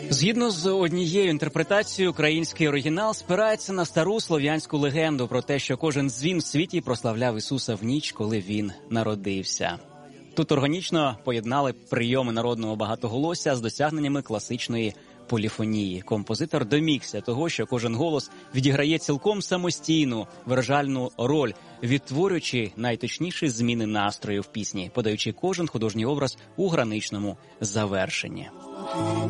Згідно з однією інтерпретацією, український оригінал спирається на стару слов'янську легенду про те, що кожен дзвін в світі прославляв Ісуса в ніч, коли Він народився. Тут органічно поєднали прийоми народного багатоголосся з досягненнями класичної поліфонії. Композитор домігся того, що кожен голос відіграє цілком самостійну виражальну роль, відтворюючи найточніші зміни настрою в пісні, подаючи кожен художній образ у граничному завершенні.